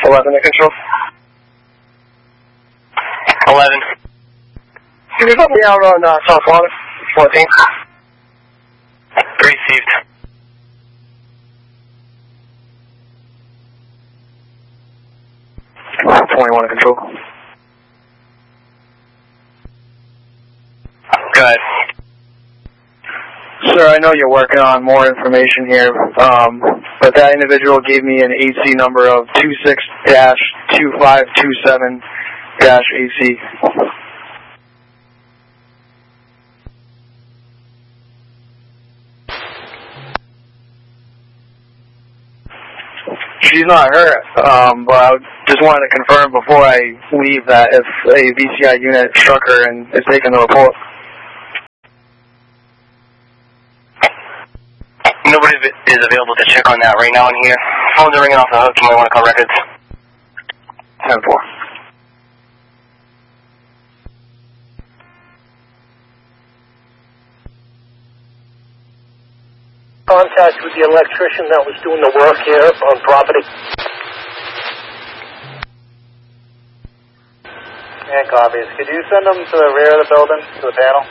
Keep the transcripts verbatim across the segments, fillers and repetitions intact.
eleven to control. eleven. Can you put me out on uh, South Water? fourteen. Received. twenty-one to control. Go ahead. Sir, I know you're working on more information here, um, but that individual gave me an A C number of two six two five two seven A C. She's not her, um, but I just wanted to confirm before I leave that if a V C I unit struck her and is taking the report. Nobody is available to check on that right now in here. Phones are ringing off the hook. You might want to call records. ten four. Contact with the electrician that was doing the work here on property. And copies. Could you send them to the rear of the building, to the panel?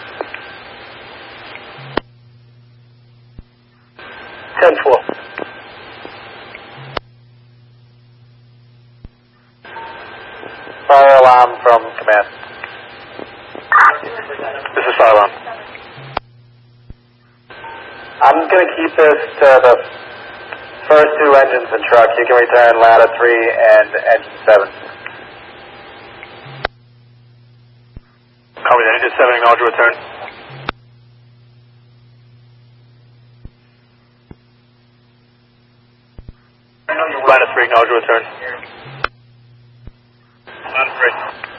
ten four. Fire alarm from command. This is fire alarm. I'm going to keep this to the first two engines in truck. You can return ladder three and engine seven. Copy that. Engine seven, acknowledge your return. Ladder three, acknowledge your return. Ladder three.